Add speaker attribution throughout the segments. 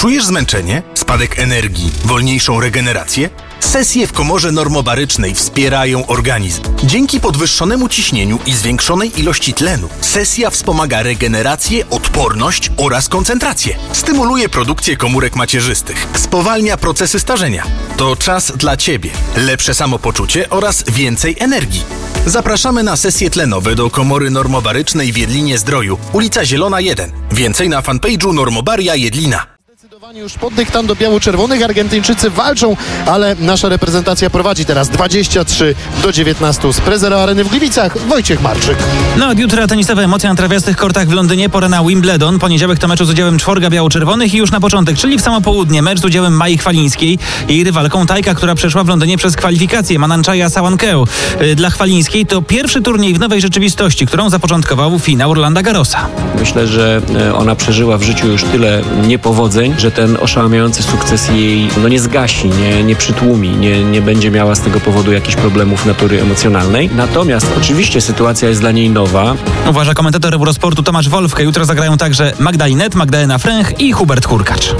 Speaker 1: Czujesz zmęczenie? Spadek energii? Wolniejszą regenerację? Sesje w komorze normobarycznej wspierają organizm. Dzięki podwyższonemu ciśnieniu i zwiększonej ilości tlenu sesja wspomaga regenerację, odporność oraz koncentrację. Stymuluje produkcję komórek macierzystych. Spowalnia procesy starzenia. To czas dla Ciebie. Lepsze samopoczucie oraz więcej energii. Zapraszamy na sesje tlenowe do komory normobarycznej w Jedlinie-Zdroju, ulica Zielona 1. Więcej na fanpage'u Normobaria Jedlina.
Speaker 2: Zdecydowanie już pod dyktando biało-czerwonych. Argentyńczycy walczą, ale nasza reprezentacja prowadzi teraz 23-19 z Prezero Areny w Gliwicach. Wojciech Marczyk.
Speaker 3: No od jutra tenisowe emocje na trawiastych kortach w Londynie. Pora na Wimbledon. Poniedziałek to mecz z udziałem czworga biało-czerwonych i już na początek, czyli w samo południe, mecz z udziałem Mai Chwalińskiej i jej rywalką Tajka, która przeszła w Londynie przez kwalifikację, Mananchaja Sawankeu. Dla Chwalińskiej to pierwszy turniej w nowej rzeczywistości, którą zapoczątkował finał Rolanda Garrosa.
Speaker 4: Myślę, że ona przeżyła w życiu już tyle niepowodzeń, że ten oszałamiający sukces jej nie zgasi, nie przytłumi, nie będzie miała z tego powodu jakichś problemów natury emocjonalnej. Natomiast oczywiście sytuacja jest dla niej nowa.
Speaker 3: Uważa komentator Eurosportu Tomasz Wolfke. Jutro zagrają także Magdalinet, Magdalena Fręch i Hubert Hurkacz.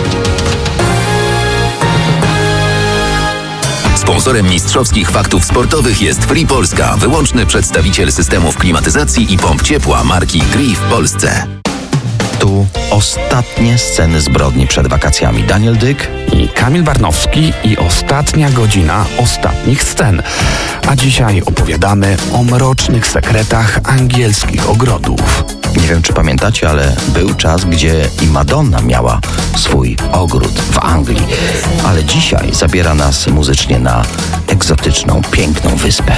Speaker 5: Sponsorem mistrzowskich faktów sportowych jest Free Polska, wyłączny przedstawiciel systemów klimatyzacji i pomp ciepła marki Gree w Polsce.
Speaker 6: Tu ostatnie sceny zbrodni przed wakacjami. Daniel Dyk
Speaker 7: i Kamil Barnowski i ostatnia godzina ostatnich scen. A dzisiaj opowiadamy o mrocznych sekretach angielskich ogrodów.
Speaker 6: Nie wiem, czy pamiętacie, ale był czas, gdzie i Madonna miała swój ogród w Anglii. Ale dzisiaj zabiera nas muzycznie na egzotyczną, piękną wyspę.